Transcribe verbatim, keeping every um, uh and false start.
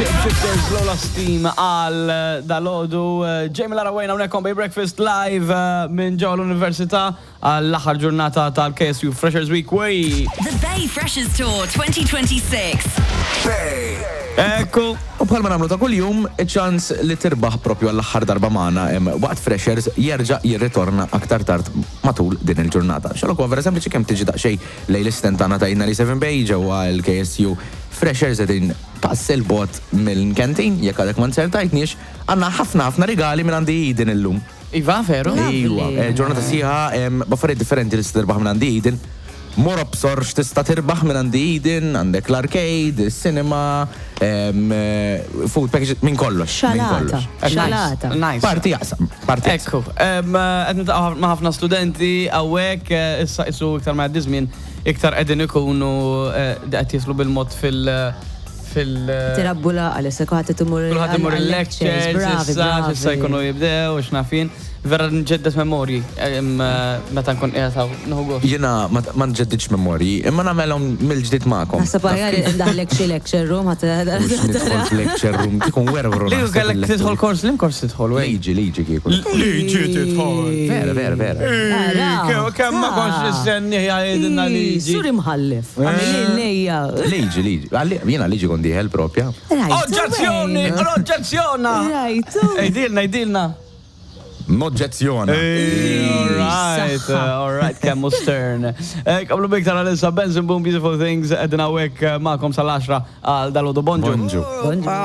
Shifters Lola Steam għal dal-ħodu Jamie Lara Wayne għawnek on Bay Breakfast live minn ġo l-Università għall-aħħar ġurnata tal-K S U Freshers Week Way. The Bay Freshers Tour twenty twenty-six. Bay. Ekku. U bħalma namlu ta' kull-jum, ċans li tirbaħ propju għall-aħħar darba maħna waqt Freshers jerġa' jirritorna aktar tard matul din il-ġurnata. Xalok għavera sempliċi kem tiġi daqxej lej l-istentana ta' Inna li seven Bay ġewwa l-K S U Freshers għedin pass il-bot mill-kantin, jekk għadek man sertajtniex, għanna ħafna ħafna rigali minn għandi Eden illum. Iva, veru? Iwa, ġurnata siħa, baffariet differenti li s-tirbaħ minn għandi Eden. Mor obsor x'tista' tirbaħ minn għandi Eden, għandek l-arcade, il-cinema, food package, minn kollox. Xalata. Xalata. Nice. Parti jaqsam, parti Ekku, għed nitaqaw ma' ħafna studenti għawek, issa issu iktar ma' dizmin, iktar għedin ikunu għed jislu bil-mod fil- fil- Tirabbula għal-issa kħat t-mur Kulħat imur il-lectures, issa, issa jkunu jibdew, xnafin. Vera nġeddet memorji, meta nkun qiegħed nħu gost. Jiena ma nġedditx memorji, imma nagħmelhom mill-ġdid magħkom. Naħseb aħjar ndaħlek xi lecture room ħadd Nidħol f'lecture room, tikun wera wera. Li kellek tidħol kors, lim kors tidħol, wej? Liġi, liġi kieku. Liġi tidħol. Vera, vera, vera. Kemm ma konx istenni ħajdilna liġi. Suri mħallef. Għamil lejja. Liġi, liġi. Jiena liġi kon diħel propja. Oġġezzjoni, oġġezzjona. Rajtu. Ejdilna, ejdilna. Noġġezzjona. All right, all right, kemmu stern. Qablu biktar għal-issa, Benson Boom, Beautiful Things, edna għek ma'kom sal-għaxra għal dal-ħodu bonġu. Bonġu.